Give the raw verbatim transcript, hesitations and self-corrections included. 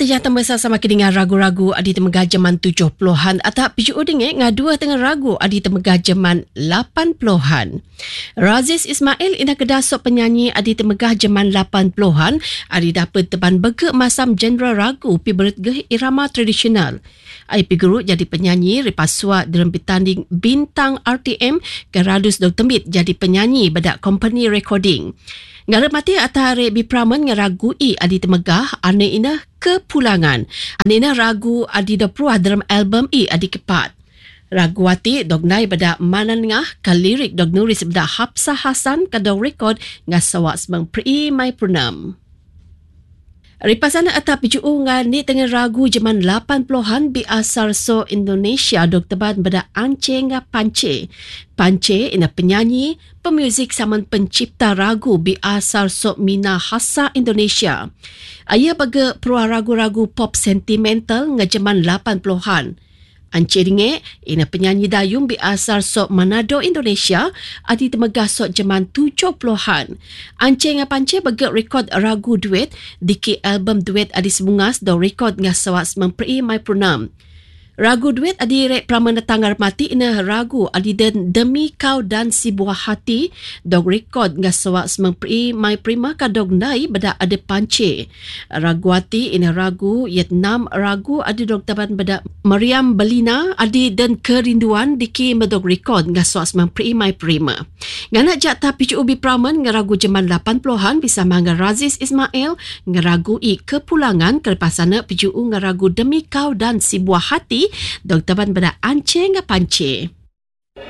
terjata masa sama kini dengan ragu-ragu adi temegah zaman tujuh puluhan atau piju dengek ngadua tengah ragu adi temegah zaman lapan puluhan. Raziz Ismail ina kedasok penyanyi adi temegah zaman lapan puluhan adi dapat teban bege masam genre ragu pi beretgeh irama tradisional. Ai pi guru jadi penyanyi ripaswa dalam pitanding bintang R T M Geradus Dok Tembit jadi penyanyi bedak company recording. Ngarep mati atare bi pramen ngaragu i adi temegah ane ina kepulangan. Ane ina ragu adi dapruah dalam album i adi kepat. Ragu ati dog nai bada manan ngah ka lirik dog nulis bada Hapsah Hasan ka dog record ngasawa semang pri mai purnam. Ripasana atap piju ngan ni tengah ragu zaman lapan puluhan bi asal so Indonesia dok teban bada Ance nga Pance. Pance ina penyanyi, pemuzik saman pencipta ragu bi asal so Minahasa Indonesia. Ia baga peruah ragu-ragu pop sentimental nga zaman lapan puluhan. Ance Ringe, ina penyanyi dayung bi asal sok Manado, Indonesia, adi temegah sok zaman tujuh puluhan. Ance nga Pance baga rekod ragu duet, diki album duet adi sebungas do rekod nga sawas memperi mai purnam. Ragu duet adi rek pramana tangar mati ina ragu adi den Demi Kau dan Si Buah Hati dog rekod nga sawas memperi mai prima ka dog nai bada ada Pance. Ragu ati ina ragu yet enam ragu adi dog taban bada Mariam Belina adi den Kerinduan diki medog rekod nga sawas memperi mai prima. Ngana jak tapi ubi praman nga ragu zaman lapan puluhan bisa mangga Raziz Ismail nga ragu i kepulangan kelepasana piju nga ragu Demi Kau dan Si Buah Hati dog taban pada Ance nga Pance.